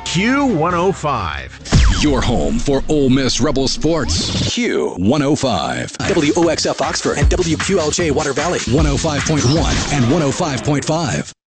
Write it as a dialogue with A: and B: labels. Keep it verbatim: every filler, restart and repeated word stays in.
A: Q one oh five.
B: Your home for Ole Miss Rebel sports. Q one oh five.
C: W O X F Oxford and W Q L J Water Valley.
B: one oh five point one and one oh five point five.